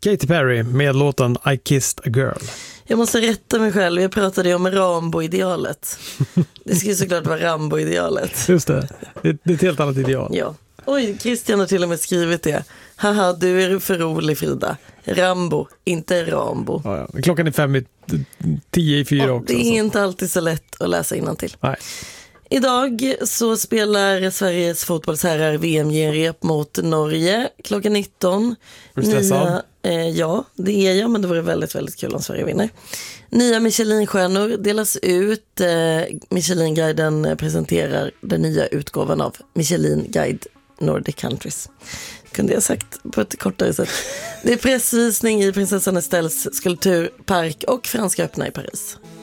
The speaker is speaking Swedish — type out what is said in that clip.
Katy Perry med låten I Kissed a Girl. Jag måste rätta mig själv, jag pratade ju om Rambo-idealet. Det ska ju såklart vara Rambo-idealet. Just det, det är ett helt annat ideal. Ja. Oj, Christian har till och med skrivit det. Haha, du är för rolig, Frida. Rambo, inte Rambo. Ja. Klockan är 5:10 också. Det är inte alltid så lätt att läsa innantill. Nej. Idag så spelar Sveriges fotbollsherrar VM-genrep mot Norge klockan 19. Är du stressad? Ja, det är jag, men det vore väldigt, väldigt kul om Sverige vinner. 9 Michelin-stjärnor delas ut. Michelin-guiden presenterar den nya utgåvan av Michelin Guide Nordic Countries. Kunde jag sagt på ett kortare sätt. Det är pressvisning i prinsessan Estelles skulpturpark och Franska öppna i Paris.